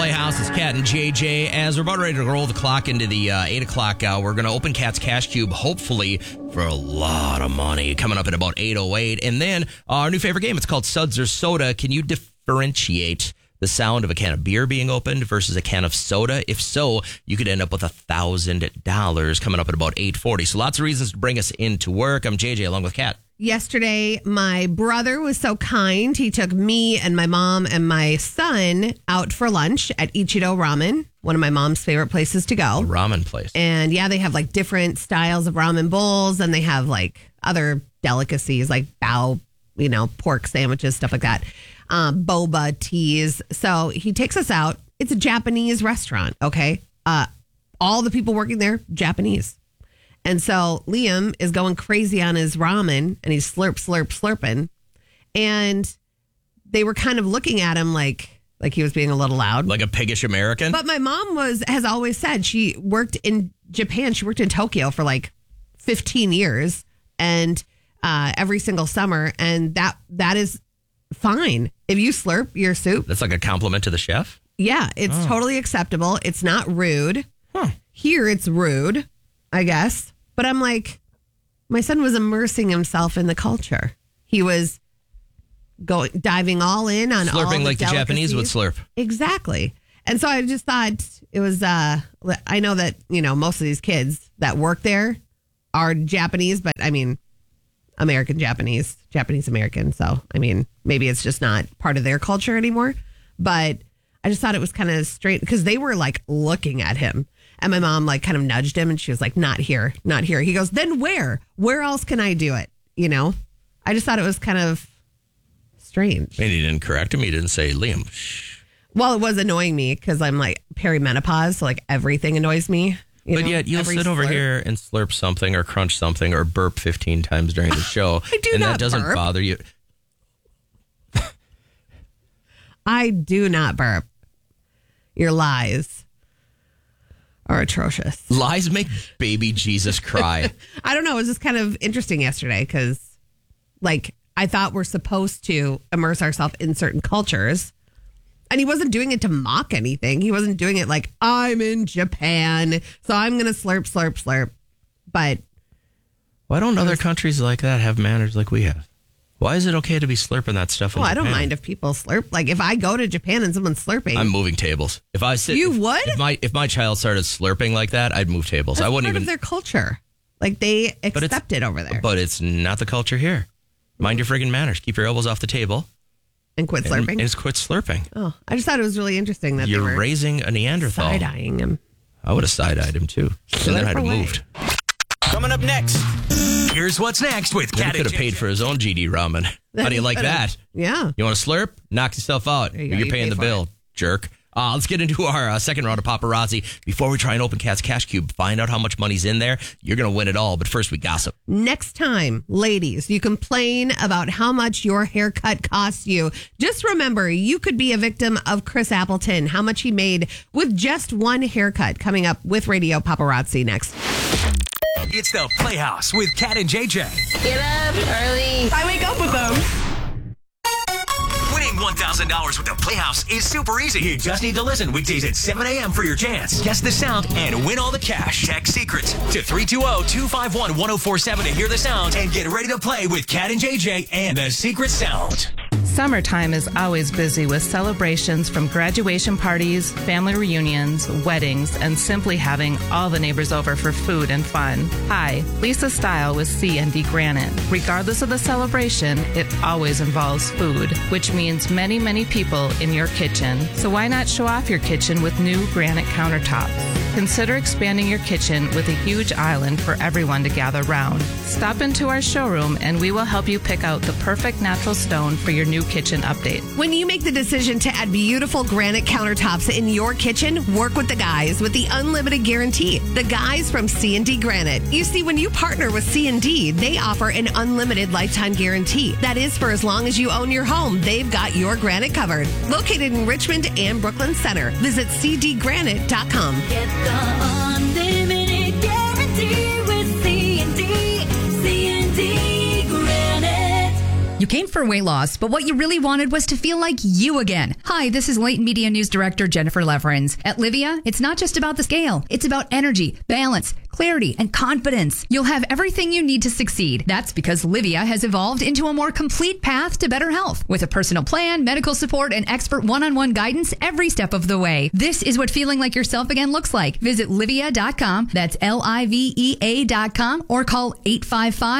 Playhouse. It's Cat and JJ. As we're about ready to roll the clock into the 8 o'clock hour, we're going to open Cat's Cash Cube, hopefully for a lot of money, coming up at about 8:08. And then our new favorite game, it's called Suds or Soda. Can you differentiate the sound of a can of beer being opened versus a can of soda? If so, you could end up with $1,000 coming up at about 8:40. So lots of reasons to bring us into work. I'm JJ along with Cat. Yesterday, my brother was so kind. He took me and my mom and my son out for lunch at Ichido Ramen, one of my mom's favorite places to go. A ramen place. And yeah, they have like different styles of ramen bowls, and they have like other delicacies like bao, pork sandwiches, stuff like that. Boba teas. So he takes us out. It's a Japanese restaurant. Okay. All the people working there, Japanese. And so Liam is going crazy on his ramen, and he's slurping. And they were kind of looking at him like he was being a little loud. Like a piggish American? But my mom has always said she worked in Japan. She worked in Tokyo for like 15 years and every single summer. And that is fine. If you slurp your soup. That's like a compliment to the chef? Yeah, it's totally acceptable. It's not rude. Huh. Here it's rude, I guess. But I'm like, my son was immersing himself in the culture. He was diving all in on all slurping the like the Japanese would slurp. Exactly. And so I just thought it was, I know that, most of these kids that work there are Japanese, but I mean, Japanese American. So, I mean, maybe it's just not part of their culture anymore. But I just thought it was kind of straight because they were like looking at him. And my mom like kind of nudged him and she was like, not here, not here. He goes, then where? Where else can I do it? I just thought it was kind of strange. And he didn't correct him. He didn't say, Liam, shh. Well, it was annoying me because I'm like perimenopause. So like everything annoys me. But yet you'll sit over here and slurp something or crunch something or burp 15 times during the show. I do and not that doesn't burp. bother you. I do not burp. Your lies are atrocious. Lies make baby Jesus cry. I don't know. It was just kind of interesting yesterday because, I thought we're supposed to immerse ourselves in certain cultures. And he wasn't doing it to mock anything. He wasn't doing it like, I'm in Japan, so I'm going to slurp. But why don't other countries like that have manners like we have? Why is it okay to be slurping that stuff in I Japan? don't mind if people slurp. Like, if I go to Japan and someone's slurping. I'm moving tables. If I sit, You would? If my child started slurping like that, I'd move tables. That's I wouldn't part even. of their culture. Like, they accept it over there. But it's not the culture here. Mind your friggin' manners. Keep your elbows off the table. And quit slurping? And just quit slurping. Oh, I just thought it was really interesting that You're they were raising a Neanderthal. side-eyeing him. I would have side-eyed him, too. And then I'd have away. moved. Coming up next, here's what's next with He Cat could and have paid JJ. for his own GD ramen. How do you like that? Yeah. You want to slurp? Knock yourself out. There you go. You're You paying pay the for bill, it. jerk. Let's get into our second round of paparazzi. Before we try and open Cat's Cash Cube, find out how much money's in there. You're going to win it all. But first, we gossip. Next time, ladies, you complain about how much your haircut costs you. Just remember, you could be a victim of Chris Appleton, how much he made with just one haircut. Coming up with Radio Paparazzi next. It's the Playhouse with Cat and JJ. Get up early. I wake up with them. Winning $1,000 with the Playhouse is super easy. You just need to listen weekdays at 7 a.m. for your chance. Guess the sound and win all the cash. Text secrets to 320-251-1047 to hear the sound and get ready to play with Cat and JJ and the secret sound. Summertime is always busy with celebrations from graduation parties, family reunions, weddings, and simply having all the neighbors over for food and fun. Hi, Lisa Style with C&D Granite. Regardless of the celebration, it always involves food, which means many, many people in your kitchen. So why not show off your kitchen with new granite countertops? Consider expanding your kitchen with a huge island for everyone to gather round. Stop into our showroom and we will help you pick out the perfect natural stone for your new kitchen update. When you make the decision to add beautiful granite countertops in your kitchen, work with the guys with the unlimited guarantee. The guys from C&D Granite. You see, when you partner with C&D, they offer an unlimited lifetime guarantee. That is for as long as you own your home. They've got your granite covered. Located in Richmond and Brooklyn Center. Visit cdgranite.com. Get the unlimited guarantee with C&D Granite. You You came for weight loss, but what you really wanted was to feel like you again. Hi, this is Leighton Media News Director Jennifer Leverins. At Livia, it's not just about the scale. It's about energy, balance, clarity, and confidence. You'll have everything you need to succeed. That's because Livia has evolved into a more complete path to better health with a personal plan, medical support, and expert one-on-one guidance every step of the way. This is what feeling like yourself again looks like. Visit Livia.com. That's LIVEA.com or call 855